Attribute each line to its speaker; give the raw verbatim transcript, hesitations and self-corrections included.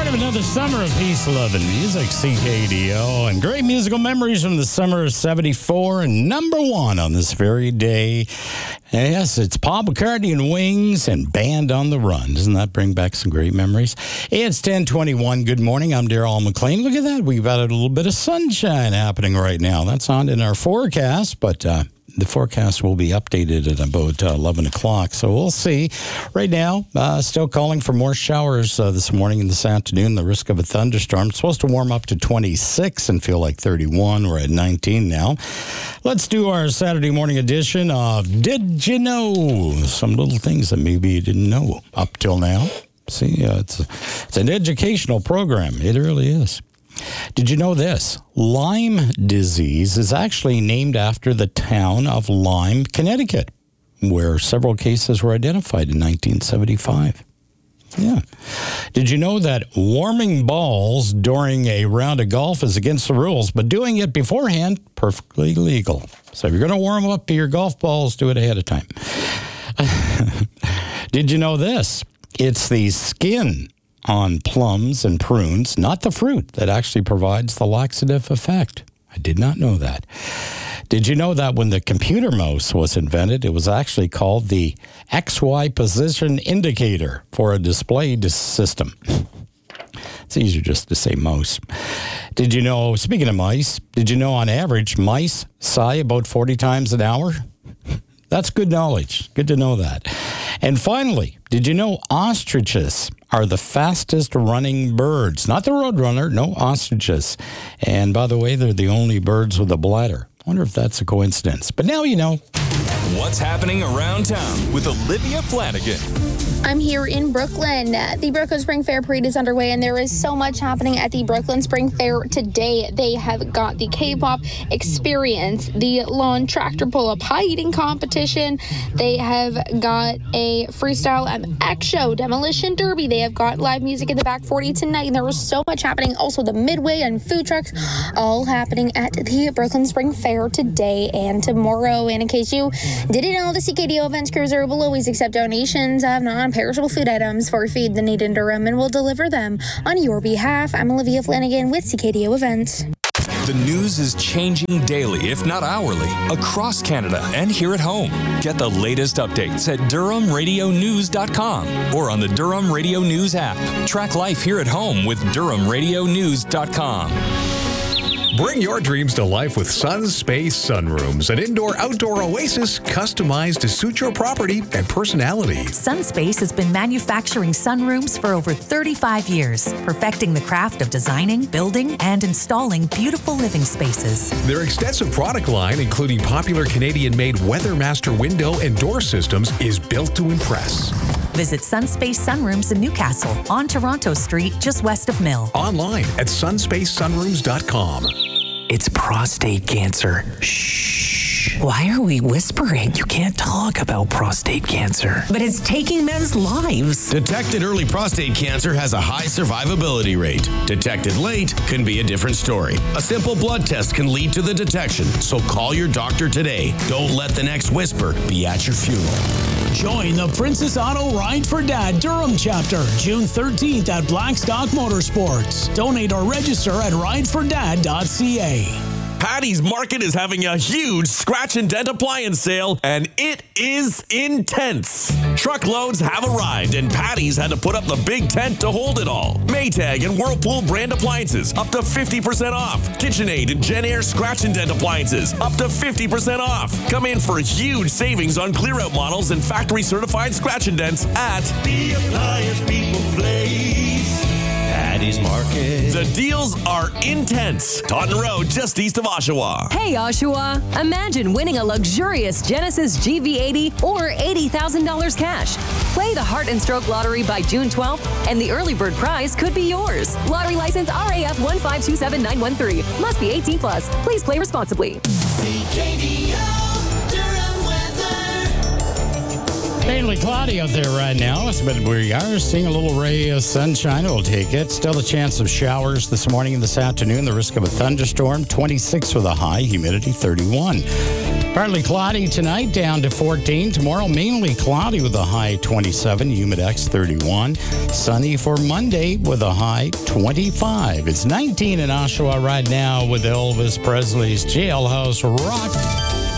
Speaker 1: of another summer of peace, love, and music, C K D O, and great musical memories from the summer of seventy-four, and number one on this very day. And yes, it's Paul McCartney and Wings and Band on the Run. Doesn't that bring back some great memories? Hey, it's ten twenty-one. Good morning. I'm Darryl McLean. Look at that. We've got a little bit of sunshine happening right now. That's on in our forecast, but uh, the forecast will be updated at about uh, eleven o'clock, so we'll see. Right now, uh, still calling for more showers uh, this morning and this afternoon, the risk of a thunderstorm. It's supposed to warm up to twenty-six and feel like thirty-one. We're at nineteen now. Let's do our Saturday morning edition of Did You Know? Some little things that maybe you didn't know up till now. See, uh, it's, it's an educational program. It really is. Did you know this? Lyme disease is actually named after the town of Lyme, Connecticut, where several cases were identified in nineteen seventy-five. Yeah. Did you know that warming balls during a round of golf is against the rules, but doing it beforehand, perfectly legal? So if you're going to warm up your golf balls, do it ahead of time. Did you know this? It's the skin on plums and prunes, not the fruit, that actually provides the laxative effect. I did not know that. Did you know that when the computer mouse was invented, it was actually called the X Y position indicator for a display system? It's easier just to say mouse. Did you know, speaking of mice, did you know on average mice sigh about forty times an hour? That's good knowledge. Good to know that. And finally, did you know ostriches are the fastest running birds? Not the roadrunner, no, ostriches. And by the way, they're the only birds with a bladder. I wonder if that's a coincidence. But now you know.
Speaker 2: What's happening around town with Olivia Flanagan?
Speaker 3: I'm here in Brooklyn. The Brooklyn Spring Fair Parade is underway, and there is so much happening at the Brooklyn Spring Fair today. They have got the K-pop experience, the lawn tractor pull-up high eating competition. They have got a freestyle M X show, demolition derby. They have got live music in the back forty tonight, and there was so much happening. Also, the Midway and food trucks, all happening at the Brooklyn Spring Fair today and tomorrow. And in case you didn't know, the C K D O Events Cruiser will always accept donations of non-perishable food items for Feed the Need in Durham and will deliver them on your behalf. I'm Olivia Flanagan with C K D O Events.
Speaker 2: The news is changing daily, if not hourly, across Canada and here at home. Get the latest updates at Durham Radio News dot com or on the Durham Radio News app. Track life here at home with Durham Radio News dot com.
Speaker 4: Bring your dreams to life with Sunspace Sunrooms, an indoor-outdoor oasis customized to suit your property and personality.
Speaker 5: Sunspace has been manufacturing sunrooms for over thirty-five years, perfecting the craft of designing, building, and installing beautiful living spaces.
Speaker 4: Their extensive product line, including popular Canadian-made Weathermaster window and door systems, is built to impress.
Speaker 5: Visit Sunspace Sunrooms in Newcastle on Toronto Street, just west of Mill.
Speaker 4: Online at sunspace sunrooms dot com.
Speaker 6: It's prostate cancer. Shh. Why are we whispering? You can't talk about prostate cancer.
Speaker 7: But it's taking men's lives.
Speaker 8: Detected early prostate cancer has a high survivability rate. Detected late can be a different story. A simple blood test can lead to the detection, so call your doctor today. Don't let the next whisper be at your funeral.
Speaker 9: Join the Princess Auto Ride for Dad Durham chapter June thirteenth at Blackstock Motorsports. Donate or register at ride for dad dot c a.
Speaker 10: Patty's Market is having a huge scratch and dent appliance sale, and it is intense. Truckloads have arrived, and Patty's had to put up the big tent to hold it all. Maytag and Whirlpool brand appliances, up to fifty percent off. KitchenAid and JennAir scratch and dent appliances, up to fifty percent off. Come in for huge savings on clear-out models and factory-certified scratch and dents at the Appliance People Place. Patty's Market. The deals are intense. Taunton Road, just east of Oshawa.
Speaker 11: Hey, Oshawa. Imagine winning a luxurious Genesis G V eighty or eighty thousand dollars cash. Play the Heart and Stroke Lottery by June twelfth, and the early bird prize could be yours. Lottery license R A F one five two seven nine one three. Must be eighteen plus. Please play responsibly.
Speaker 1: C K D O. Mainly cloudy out there right now, but we are seeing a little ray of sunshine. We'll take it. Still a chance of showers this morning and this afternoon. The risk of a thunderstorm, twenty-six with a high, humidity thirty-one. Partly cloudy tonight, down to fourteen. Tomorrow, mainly cloudy with a high twenty-seven, Humidex thirty-one. Sunny for Monday with a high twenty-five. It's nineteen in Oshawa right now with Elvis Presley's Jailhouse Rock.